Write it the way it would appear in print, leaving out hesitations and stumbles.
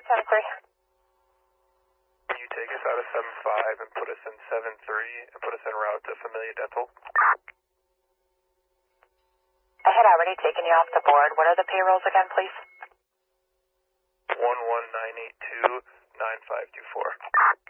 Can you take us out of 7-5 and put us in 7-3 and put us en route to Familia Dental? I had already taken you off the board. What are the payrolls again, please? 11982 9524.